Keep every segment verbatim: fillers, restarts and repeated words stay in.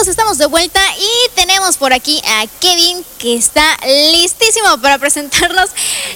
amigos, estamos de vuelta y tenemos por aquí a Kevin, que está listísimo para presentarnos.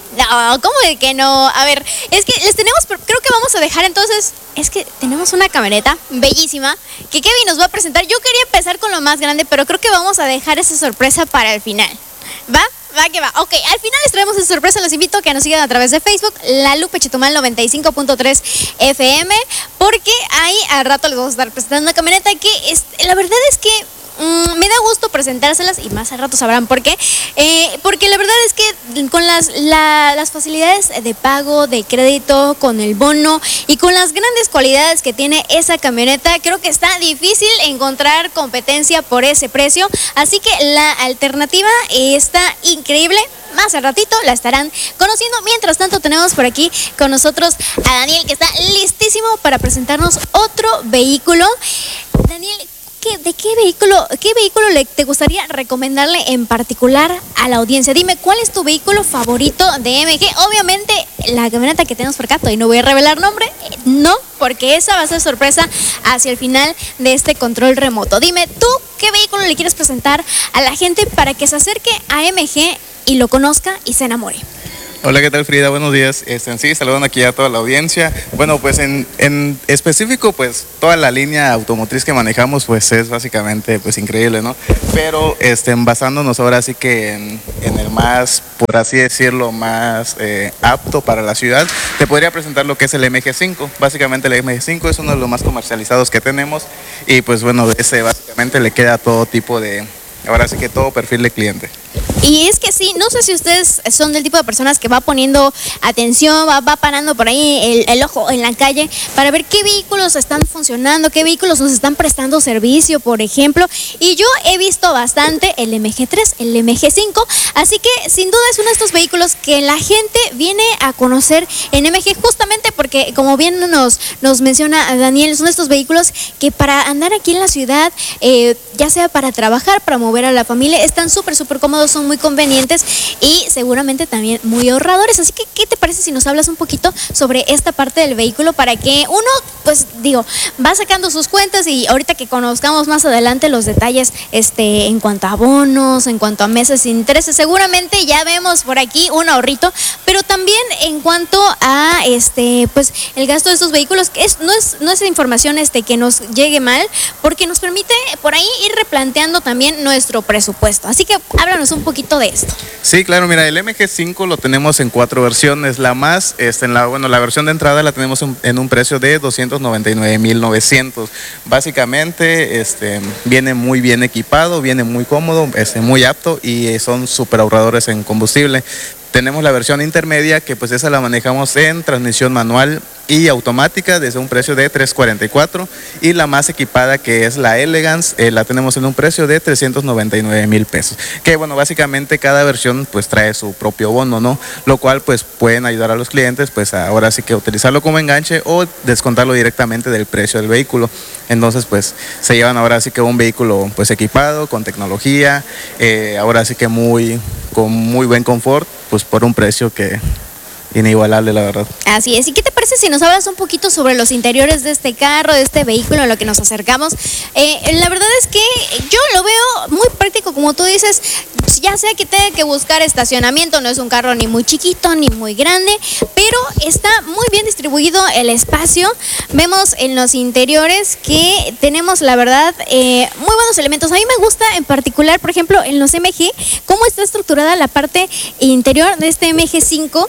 No, ¿cómo de que no? A ver, es que les tenemos, creo que vamos a dejar entonces, es que tenemos una camioneta bellísima que Kevin nos va a presentar. Yo quería empezar con lo más grande, pero creo que vamos a dejar esa sorpresa para el final. ¿Va? Va que va. Ok, al final les traemos esa sorpresa. Los invito a que nos sigan a través de Facebook, La Lupe Chetumal noventa y cinco punto tres F M, porque ahí al rato les vamos a estar presentando una camioneta que es, la verdad es que mmm, me da gusto presentárselas y más al rato sabrán por qué. Eh, porque la verdad es que con las, la, las facilidades de pago, de crédito, con el bono y con las grandes cualidades que tiene esa camioneta, creo que está difícil encontrar competencia por ese precio. Así que la alternativa está increíble. Más al ratito la estarán conociendo. Mientras tanto tenemos por aquí con nosotros a Daniel, que está listísimo para presentarnos otro vehículo. Daniel, ¿Qué, ¿de qué vehículo, qué vehículo le, te gustaría recomendarle en particular a la audiencia? Dime, ¿cuál es tu vehículo favorito de M G? Obviamente, la camioneta que tenemos por acá, y no voy a revelar nombre, no, porque esa va a ser sorpresa hacia el final de este control remoto. Dime, ¿tú qué vehículo le quieres presentar a la gente para que se acerque a M G y lo conozca y se enamore? Hola, ¿qué tal, Frida? Buenos días. Este, en sí, saludan aquí a toda la audiencia. Bueno, pues en, en específico, pues toda la línea automotriz que manejamos, pues es básicamente pues increíble, ¿no? Pero este, basándonos ahora sí que en, en el más, por así decirlo, más eh, apto para la ciudad, te podría presentar lo que es el M G cinco. Básicamente el M G cinco es uno de los más comercializados que tenemos y pues bueno, ese básicamente le queda todo tipo de, ahora sí que todo perfil de cliente. Y es que sí, no sé si ustedes son del tipo de personas que va poniendo atención, va, va parando por ahí el, el ojo en la calle para ver qué vehículos están funcionando, qué vehículos nos están prestando servicio, por ejemplo. Y yo he visto bastante el M G tres, el M G cinco, así que sin duda es uno de estos vehículos que la gente viene a conocer en M G, justamente porque, como bien nos, nos menciona Daniel, son estos vehículos que para andar aquí en la ciudad, eh, ya sea para trabajar, para mover a la familia, están súper, súper cómodos, son muy convenientes y seguramente también muy ahorradores. Así que, ¿qué te parece si nos hablas un poquito sobre esta parte del vehículo para que uno, pues digo, va sacando sus cuentas y ahorita que conozcamos más adelante los detalles este, en cuanto a bonos, en cuanto a meses sin intereses, seguramente ya vemos por aquí un ahorrito, pero también en cuanto a este, pues el gasto de estos vehículos, que es, no es, no es información este, que nos llegue mal, porque nos permite por ahí ir replanteando también nuestro presupuesto. Así que háblanos un poquito de esto. Sí, claro, mira, el M G cinco lo tenemos en cuatro versiones. La más, este, en la, bueno, la versión de entrada la tenemos en, en un precio de doscientos noventa y nueve mil novecientos. Básicamente, este, viene muy bien equipado, viene muy cómodo, este, muy apto y son súper ahorradores en combustible. Tenemos la versión intermedia, que pues esa la manejamos en transmisión manual y automática desde un precio de trescientos cuarenta y cuatro, y la más equipada, que es la Elegance, eh, la tenemos en un precio de trescientos noventa y nueve mil pesos, que bueno, básicamente cada versión pues trae su propio bono, ¿no? Lo cual pues pueden ayudar a los clientes pues ahora sí que utilizarlo como enganche o descontarlo directamente del precio del vehículo. Entonces pues se llevan ahora sí que un vehículo pues equipado, con tecnología, eh, ahora sí que muy, con muy buen confort, pues por un precio que inigualable, la verdad. Así es. ¿Y qué te parece si nos hablas un poquito sobre los interiores de este carro, de este vehículo, a lo que nos acercamos? Eh, la verdad es que yo lo veo muy práctico, como tú dices, ya sea que tenga que buscar estacionamiento, no es un carro ni muy chiquito ni muy grande, pero está muy bien distribuido el espacio. Vemos en los interiores que tenemos, la verdad, eh, muy buenos elementos. A mí me gusta en particular, por ejemplo, en los M G, cómo está estructurada la parte interior de este M G cinco.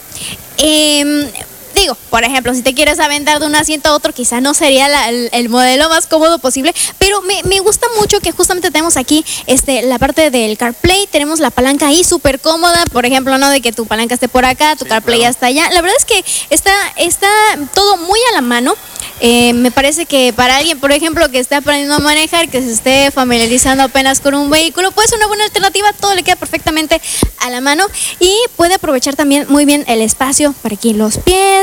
Eh, digo, por ejemplo, si te quieres aventar de un asiento a otro, quizá no sería la, el, el modelo más cómodo posible, pero me, me gusta mucho que justamente tenemos aquí este, la parte del CarPlay, tenemos la palanca ahí súper cómoda, por ejemplo, no de que tu palanca esté por acá, tu sí, CarPlay claro. Está allá. La verdad es que está, está todo muy a la mano. Eh, me parece que para alguien, por ejemplo, que esté aprendiendo a manejar, que se esté familiarizando apenas con un vehículo, pues es una buena alternativa, todo le queda perfectamente a la mano y puede aprovechar también muy bien el espacio para aquí los pies,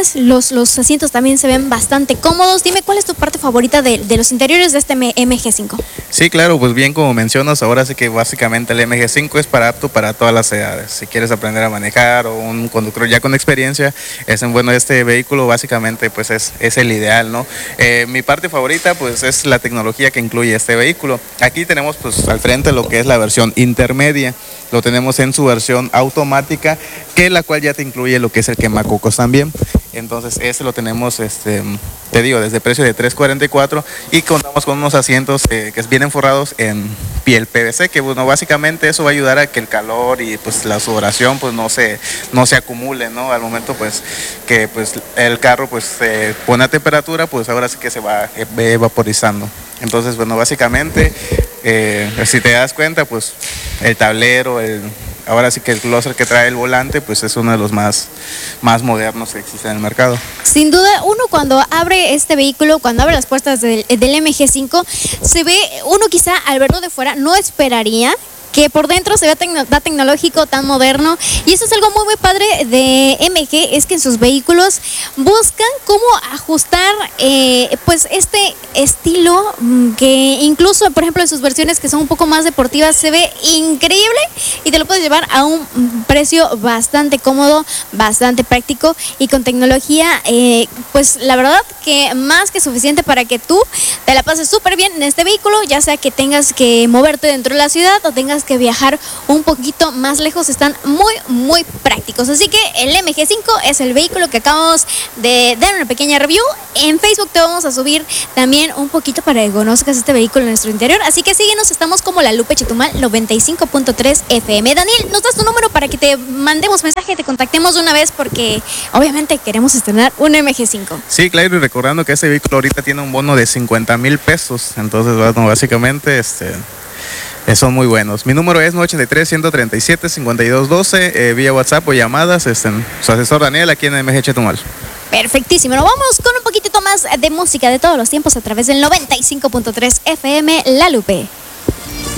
interiores, los, los asientos también se ven bastante cómodos. Dime, ¿cuál es tu parte favorita de, de los interiores de este M G cinco? Sí, claro, pues bien como mencionas, ahora sí que básicamente el M G cinco es para apto para todas las edades. Si quieres aprender a manejar o un conductor ya con experiencia, es en, bueno, este vehículo básicamente pues es, es el ideal, ¿no? Eh, mi parte favorita pues es la tecnología que incluye este vehículo. Aquí tenemos pues al frente lo que es la versión intermedia, lo tenemos en su versión automática, que la cual ya te incluye lo que es el quemacocos también. Entonces ese lo tenemos, este, te digo, desde precio de tres cuarenta y cuatro y contamos con unos asientos eh, que vienen forrados en piel P V C, que bueno, básicamente eso va a ayudar a que el calor y pues la sudoración pues no se, no se acumule, ¿no? Al momento pues que pues el carro pues se pone a temperatura, pues ahora sí que se va evaporizando. Entonces, bueno, básicamente, eh, si te das cuenta, pues el tablero, el, ahora sí que el closer que trae el volante, pues es uno de los más, más modernos que existen en el mercado. Sin duda, uno cuando abre este vehículo, cuando abre las puertas del, del M G cinco, se ve, uno quizá al verlo de fuera no esperaría que por dentro se vea tecno, tan tecnológico, tan moderno, y eso es algo muy muy padre de M G, es que en sus vehículos buscan cómo ajustar eh, pues este estilo que incluso por ejemplo en sus versiones que son un poco más deportivas se ve increíble y te lo puedes llevar a un precio bastante cómodo, bastante práctico y con tecnología eh, pues la verdad que más que suficiente para que tú te la pases súper bien en este vehículo, ya sea que tengas que moverte dentro de la ciudad o tengas que viajar un poquito más lejos, están muy muy prácticos. Así que el M G cinco es el vehículo que acabamos de dar una pequeña review. En Facebook te vamos a subir también un poquito para que conozcas este vehículo en nuestro interior, así que síguenos, estamos como La Lupe Chetumal noventa y cinco punto tres F M. Daniel, ¿nos das tu número para que te mandemos mensaje, te contactemos de una vez porque obviamente queremos estrenar un M G cinco? Sí, claro, y recordando que este vehículo ahorita tiene un bono de cincuenta mil pesos, entonces bueno, básicamente este son muy buenos. Mi número es nueve ocho tres, uno tres siete, cinco dos uno dos, eh, vía WhatsApp o llamadas, este, su asesor Daniel aquí en M G Chetumal. Perfectísimo, nos vamos con un poquito más de música de todos los tiempos a través del noventa y cinco punto tres F M La Lupe.